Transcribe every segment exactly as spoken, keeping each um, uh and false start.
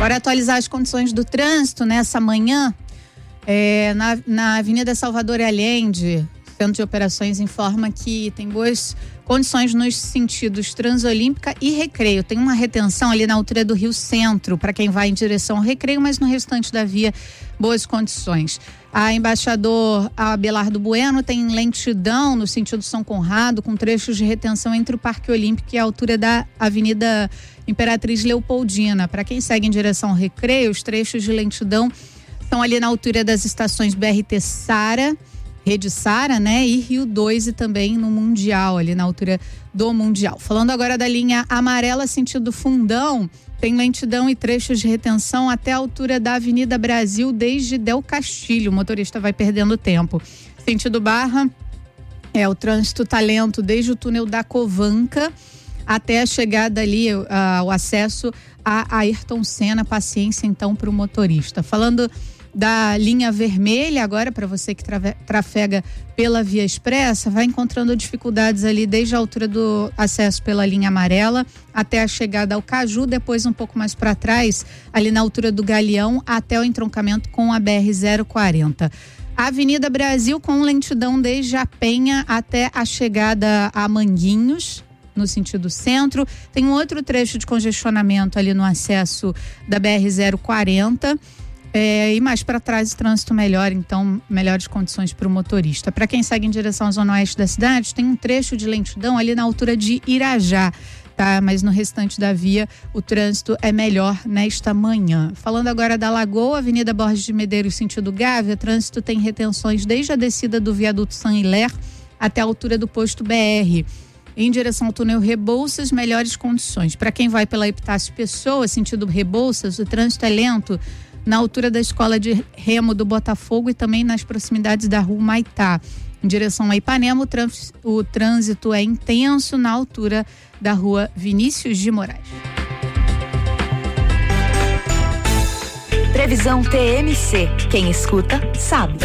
Bora atualizar as condições do trânsito nessa manhã. É, na, na Avenida Salvador Allende, Centro de Operações informa que tem boas condições nos sentidos Transolímpica e Recreio. Tem uma retenção ali na altura do Rio Centro, para quem vai em direção ao Recreio, mas no restante da via, boas condições. A Embaixador Abelardo Bueno tem lentidão no sentido São Conrado, com trechos de retenção entre o Parque Olímpico e a altura da Avenida Imperatriz Leopoldina. Para quem segue em direção ao Recreio, os trechos de lentidão estão ali na altura das estações B R T Sara, Rede Sara, né? E Rio dois e também no Mundial, ali na altura do Mundial. Falando agora da linha amarela, sentido Fundão, tem lentidão e trechos de retenção até a altura da Avenida Brasil, desde Del Castilho. O motorista vai perdendo tempo. Sentido Barra, é o trânsito tá lento desde o túnel da Covanca até a chegada ali, uh, o acesso a Ayrton Senna. Paciência então para o motorista. Falando da linha vermelha agora, para você que trave, trafega pela Via Expressa, vai encontrando dificuldades ali desde a altura do acesso pela linha amarela até a chegada ao Caju, depois um pouco mais para trás, ali na altura do Galeão, até o entroncamento com a B R zero quarenta. A Avenida Brasil com lentidão desde a Penha até a chegada a Manguinhos, no sentido centro. Tem um outro trecho de congestionamento ali no acesso da B R zero quarenta. É, e mais para trás o trânsito melhor, então melhores condições para o motorista. Para quem segue em direção à zona oeste da cidade, tem um trecho de lentidão ali na altura de Irajá, tá? Mas no restante da via o trânsito é melhor nesta manhã. Falando agora da Lagoa, Avenida Borges de Medeiros, sentido Gávea, trânsito tem retenções desde a descida do viaduto Saint-Hilaire até a altura do posto B R. Em direção ao túnel Rebouças, melhores condições. Para quem vai pela Epitácio Pessoa, sentido Rebouças, o trânsito é lento na altura da Escola de Remo do Botafogo e também nas proximidades da Rua Maitá. Em direção a Ipanema, o, trans, o trânsito é intenso na altura da Rua Vinícius de Moraes. Previsão T M C. Quem escuta, sabe.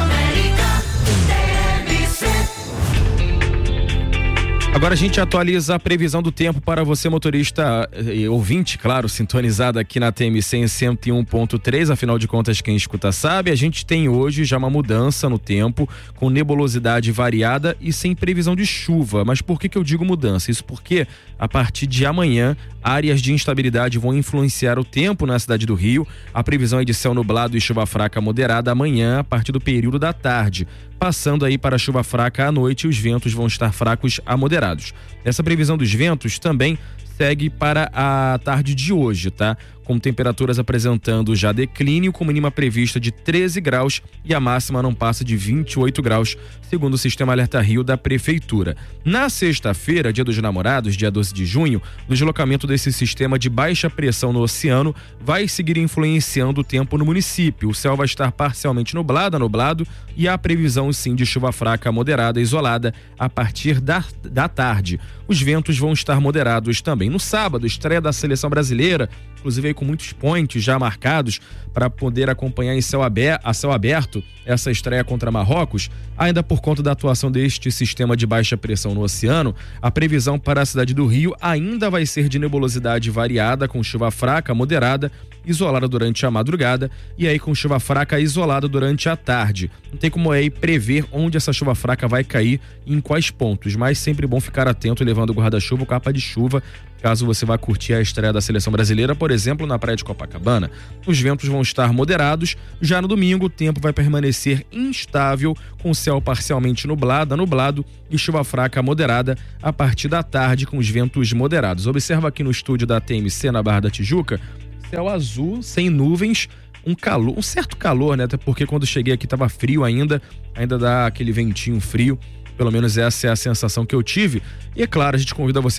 Agora a gente atualiza a previsão do tempo para você, motorista e ouvinte, claro, sintonizado aqui na T M C em cento e um ponto três, afinal de contas quem escuta sabe. A gente tem hoje já uma mudança no tempo, com nebulosidade variada e sem previsão de chuva. Mas por que que eu digo mudança? Isso porque a partir de amanhã áreas de instabilidade vão influenciar o tempo na cidade do Rio. A previsão é de céu nublado e chuva fraca moderada amanhã a partir do período da tarde. Passando aí para a chuva fraca à noite, os ventos vão estar fracos a moderados. Essa previsão dos ventos também segue para a tarde de hoje, tá? Com temperaturas apresentando já declínio, com mínima prevista de treze graus e a máxima não passa de vinte e oito graus, segundo o Sistema Alerta Rio da Prefeitura. Na sexta-feira, dia dos namorados, dia doze de junho, o deslocamento desse sistema de baixa pressão no oceano vai seguir influenciando o tempo no município. O céu vai estar parcialmente nublado, nublado e há previsão sim de chuva fraca moderada isolada a partir da, da tarde. Os ventos vão estar moderados também. No sábado, estreia da Seleção Brasileira, inclusive aí com muitos points já marcados para poder acompanhar em céu aberto, a céu aberto essa estreia contra Marrocos. Ainda por conta da atuação deste sistema de baixa pressão no oceano, a previsão para a cidade do Rio ainda vai ser de nebulosidade variada, com chuva fraca, moderada, isolada durante a madrugada e aí com chuva fraca isolada durante a tarde. Não tem como aí prever onde essa chuva fraca vai cair e em quais pontos, mas sempre bom ficar atento levando o guarda-chuva ou capa de chuva, caso você vá curtir a estreia da Seleção Brasileira, por exemplo, na praia de Copacabana. Os ventos vão estar moderados. Já no domingo, o tempo vai permanecer instável, com céu parcialmente nublado, nublado e chuva fraca moderada a partir da tarde, com os ventos moderados. Observa aqui no estúdio da T M C, na Barra da Tijuca, céu azul, sem nuvens, um calor, um certo calor, né? Até porque quando cheguei aqui estava frio ainda, ainda dá aquele ventinho frio. Pelo menos essa é a sensação que eu tive. E é claro, a gente convida você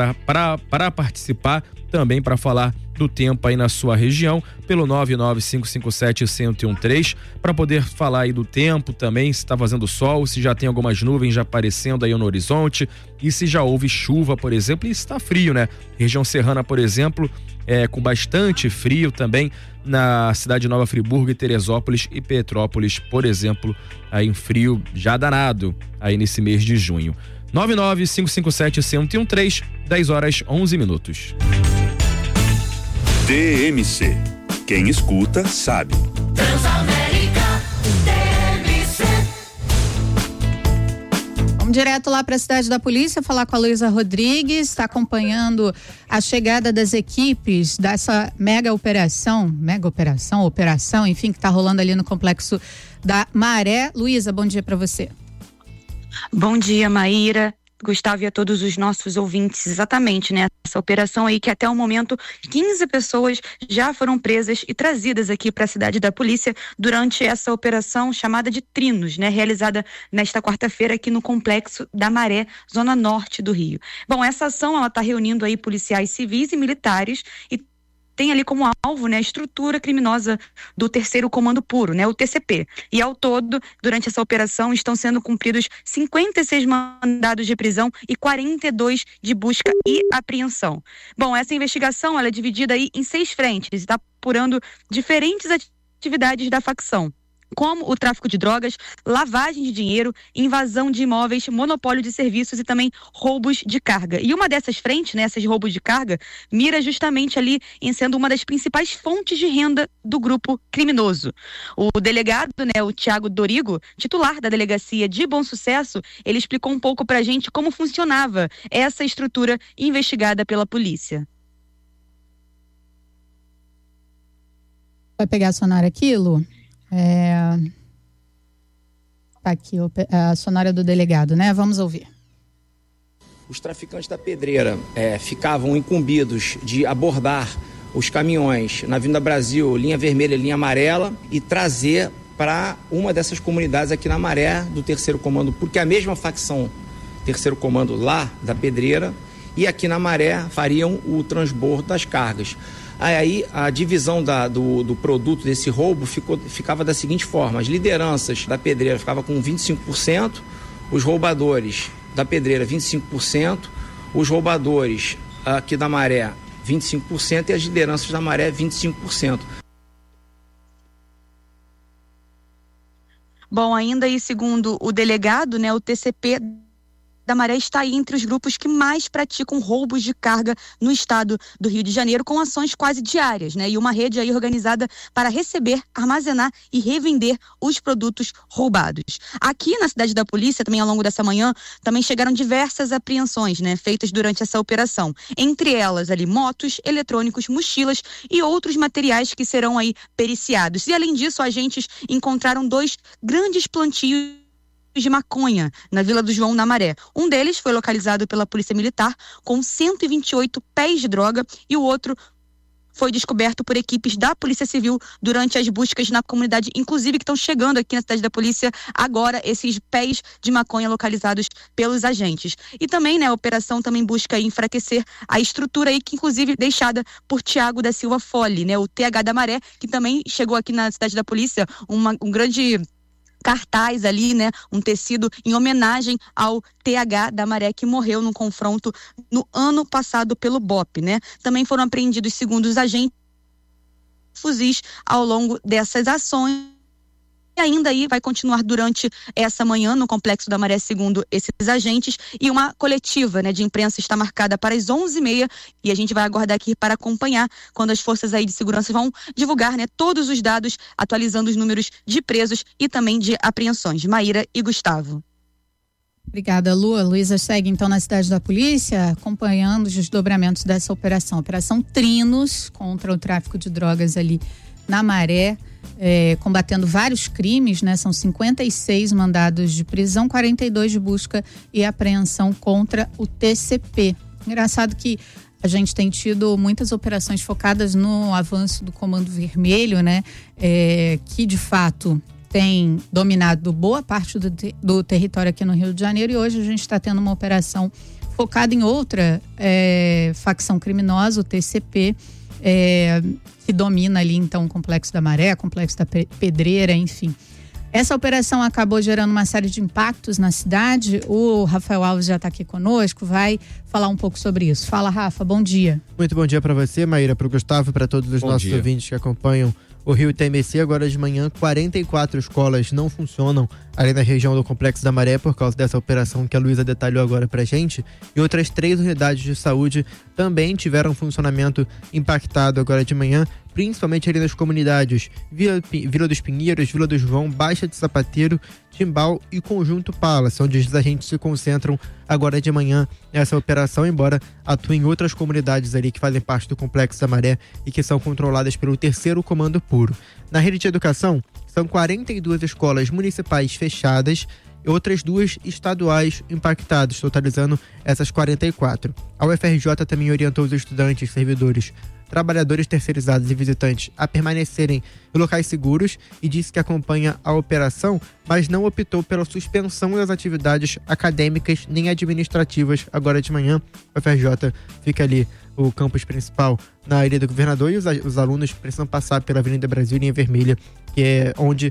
para participar também, para falar do tempo aí na sua região, pelo nove nove cinco cinco sete um zero um três, para poder falar aí do tempo também, se está fazendo sol, se já tem algumas nuvens já aparecendo aí no horizonte, e se já houve chuva, por exemplo, e se está frio, né? Região serrana, por exemplo, é, com bastante frio também, na cidade de Nova Friburgo e Teresópolis e Petrópolis, por exemplo, aí um frio já danado aí nesse mês de junho. nove nove cinco cinco sete um zero um três, dez horas onze minutos. T M C, Quem escuta, sabe. Transamérica T M C. Vamos direto lá para a cidade da polícia falar com a Luísa Rodrigues, está acompanhando a chegada das equipes dessa mega operação, mega operação, operação, enfim, que está rolando ali no complexo da Maré. Luísa, bom dia para você. Bom dia, Maíra, Gustavo e a todos os nossos ouvintes. Exatamente, né? Essa operação aí que até o momento quinze pessoas já foram presas e trazidas aqui para a cidade da polícia durante essa operação chamada de Trinos, né? Realizada nesta quarta-feira aqui no complexo da Maré, zona norte do Rio. Bom, essa ação ela está reunindo aí policiais civis e militares e tem ali como alvo, né, a estrutura criminosa do Terceiro Comando Puro, né, o T C P. E ao todo, durante essa operação, estão sendo cumpridos cinquenta e seis mandados de prisão e quarenta e dois de busca e apreensão. Bom, essa investigação ela é dividida aí em seis frentes e está apurando diferentes atividades da facção, como o tráfico de drogas, lavagem de dinheiro, invasão de imóveis, monopólio de serviços e também roubos de carga. E uma dessas frentes, né, essas roubos de carga, mira justamente ali em sendo uma das principais fontes de renda do grupo criminoso. O delegado, né, o Thiago Dorigo, titular da delegacia de Bom Sucesso, ele explicou um pouco pra gente como funcionava essa estrutura investigada pela polícia. Vai pegar a sonora aqui, Lu? É... Tá aqui a sonora do delegado, né? Vamos ouvir. Os traficantes da Pedreira é, ficavam incumbidos de abordar os caminhões na Avenida Brasil, linha vermelha e linha amarela, e trazer para uma dessas comunidades aqui na Maré do Terceiro Comando, porque a mesma facção Terceiro Comando lá da Pedreira e aqui na Maré fariam o transbordo das cargas. Aí a divisão da, do, do produto desse roubo ficou, ficava da seguinte forma: as lideranças da Pedreira ficavam com vinte e cinco por cento, os roubadores da Pedreira vinte e cinco por cento, os roubadores aqui da Maré vinte e cinco por cento e as lideranças da Maré vinte e cinco por cento. Bom, ainda aí segundo o delegado, né, o T C P da Maré está aí entre os grupos que mais praticam roubos de carga no estado do Rio de Janeiro, com ações quase diárias, né? E uma rede aí organizada para receber, armazenar e revender os produtos roubados. Aqui na cidade da polícia, também ao longo dessa manhã, também chegaram diversas apreensões, né? Feitas durante essa operação. Entre elas ali motos, eletrônicos, mochilas e outros materiais que serão aí periciados. E além disso, agentes encontraram dois grandes plantios de maconha na Vila do João, na Maré. Um deles foi localizado pela Polícia Militar com cento e vinte e oito pés de droga e o outro foi descoberto por equipes da Polícia Civil durante as buscas na comunidade, inclusive que estão chegando aqui na cidade da polícia agora esses pés de maconha localizados pelos agentes. E também, né, a operação também busca enfraquecer a estrutura aí que inclusive deixada por Tiago da Silva Fole, né, o T H da Maré, que também chegou aqui na cidade da polícia, uma, um grande cartaz ali, né, um tecido em homenagem ao T H da Maré, que morreu num confronto no ano passado pelo B O P, né? Também foram apreendidos, segundo os agentes, fuzis ao longo dessas ações. E ainda aí vai continuar durante essa manhã no Complexo da Maré, segundo esses agentes, e uma coletiva, né, de imprensa está marcada para as onze e meia e a gente vai aguardar aqui para acompanhar quando as forças aí de segurança vão divulgar, né, todos os dados, atualizando os números de presos e também de apreensões. Maíra e Gustavo. Obrigada, Lu. A Luísa segue então na cidade da polícia, acompanhando os desdobramentos dessa operação. Operação Trinos, contra o tráfico de drogas ali na Maré. É, combatendo vários crimes, né? São cinquenta e seis mandados de prisão, quarenta e dois de busca e apreensão contra o T C P. Engraçado que a gente tem tido muitas operações focadas no avanço do Comando Vermelho, né? É, que de fato tem dominado boa parte do, te- do território aqui no Rio de Janeiro, e hoje a gente está tendo uma operação focada em outra é, facção criminosa, o T C P, É, que domina ali então o Complexo da Maré, Complexo da Pedreira, enfim. Essa operação acabou gerando uma série de impactos na cidade. O Rafael Alves já está aqui conosco, vai falar um pouco sobre isso. Fala, Rafa, bom dia. Muito bom dia para você, Maíra, para o Gustavo e para todos os bom nossos dia. ouvintes que acompanham o Rio T M C, agora de manhã, quarenta e quatro escolas não funcionam ali na região do Complexo da Maré por causa dessa operação que a Luísa detalhou agora pra gente. E outras três unidades de saúde também tiveram funcionamento impactado agora de manhã, principalmente ali nas comunidades Vila, Vila dos Pinheiros, Vila do João, Baixa de Sapateiro, Timbal e Conjunto Palace, onde os agentes se concentram agora de manhã nessa operação, embora atuem em outras comunidades ali que fazem parte do Complexo da Maré e que são controladas pelo terceiro Comando Puro. Na rede de educação, são quarenta e duas escolas municipais fechadas e outras duas estaduais impactadas, totalizando essas quarenta e quatro. A U F R J também orientou os estudantes, servidores, trabalhadores terceirizados e visitantes a permanecerem em locais seguros e disse que acompanha a operação, mas não optou pela suspensão das atividades acadêmicas nem administrativas agora de manhã. O F R J fica ali, o campus principal, na Ilha do Governador, e os, os alunos precisam passar pela Avenida Brasil, linha vermelha, que é onde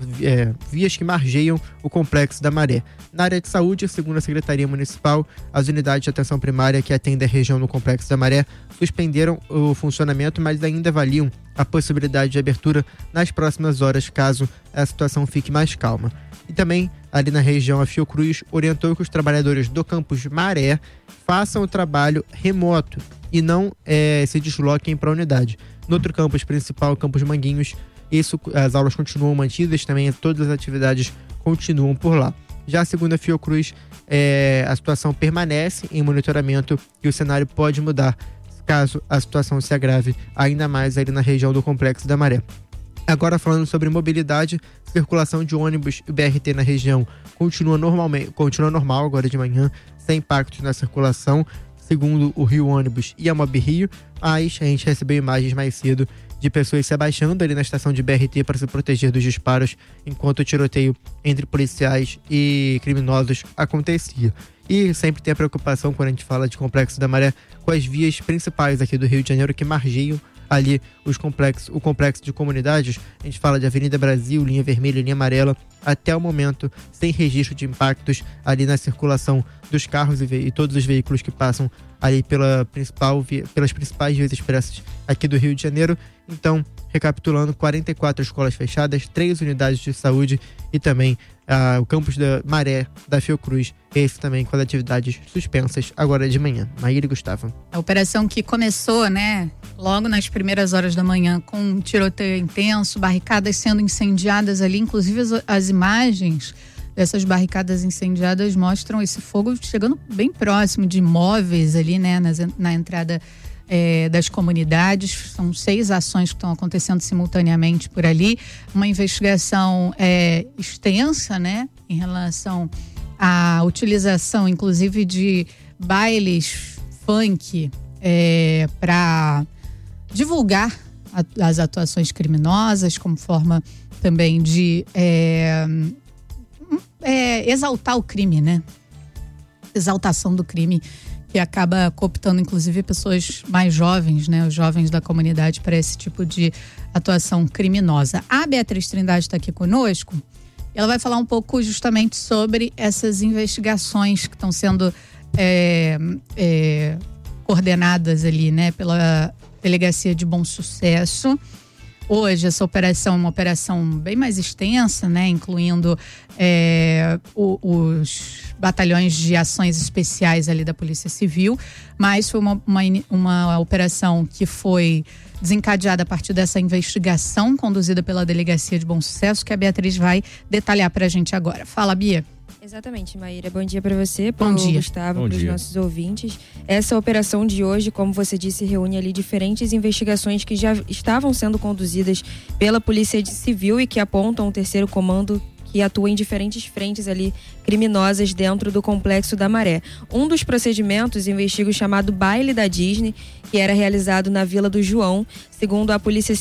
é, vias que margeiam o Complexo da Maré. Na área de saúde, segundo a Secretaria Municipal, as unidades de atenção primária que atendem a região do Complexo da Maré suspenderam o funcionamento, mas ainda avaliam a possibilidade de abertura nas próximas horas, caso a situação fique mais calma. E também, ali na região, a Fiocruz orientou que os trabalhadores do campus Maré façam o trabalho remoto e não é, se desloquem para a unidade. No outro campus principal, o campus Manguinhos, isso, as aulas continuam mantidas, também todas as atividades continuam por lá. Já segundo a Fiocruz, é, a situação permanece em monitoramento e o cenário pode mudar caso a situação se agrave ainda mais ali na região do Complexo da Maré. Agora falando sobre mobilidade, circulação de ônibus e B R T na região continua, normalmente, continua normal agora de manhã, sem impactos na circulação, segundo o Rio Ônibus e a Mob Rio, mas a gente recebeu imagens mais cedo de pessoas se abaixando ali na estação de B R T para se proteger dos disparos, enquanto o tiroteio entre policiais e criminosos acontecia. E sempre tem a preocupação, quando a gente fala de Complexo da Maré, com as vias principais aqui do Rio de Janeiro que margeiam ali os complexos, o complexo de comunidades. A gente fala de Avenida Brasil, linha vermelha, linha amarela, até o momento sem registro de impactos ali na circulação dos carros e, e todos os veículos que passam ali pela principal, via, pelas principais vias expressas aqui do Rio de Janeiro. Então, recapitulando, quarenta e quatro escolas fechadas, três unidades de saúde e também ah, o campus da Maré, da Fiocruz, esse também com as atividades suspensas agora de manhã. Maíra e Gustavo. A operação que começou, né, logo nas primeiras horas da manhã, com um tiroteio intenso, barricadas sendo incendiadas ali, inclusive as, as imagens dessas barricadas incendiadas mostram esse fogo chegando bem próximo de imóveis ali, né, nas, na entrada É, das comunidades. São seis ações que estão acontecendo simultaneamente por ali, uma investigação é, extensa, né, em relação à utilização, inclusive, de bailes funk é, para divulgar a, as atuações criminosas, como forma também de é, é, exaltar o crime, né, exaltação do crime, que acaba cooptando, inclusive, pessoas mais jovens, né? Os jovens da comunidade para esse tipo de atuação criminosa. A Beatriz Trindade está aqui conosco. Ela vai falar um pouco justamente sobre essas investigações que estão sendo é, é, coordenadas ali, né? Pela Delegacia de Bom Sucesso. Hoje, essa operação é uma operação bem mais extensa, né? Incluindo é, o, os batalhões de ações especiais ali da Polícia Civil, mas foi uma, uma, uma operação que foi desencadeada a partir dessa investigação conduzida pela Delegacia de Bom Sucesso, que a Beatriz vai detalhar pra gente agora. Fala, Bia. Exatamente, Maíra. Bom dia para você, para o Gustavo, para os nossos ouvintes. Essa operação de hoje, como você disse, reúne ali diferentes investigações que já estavam sendo conduzidas pela Polícia Civil e que apontam o terceiro comando que atua em diferentes frentes ali criminosas dentro do Complexo da Maré. Um dos procedimentos investiga o chamado Baile da Disney, que era realizado na Vila do João. Segundo a Polícia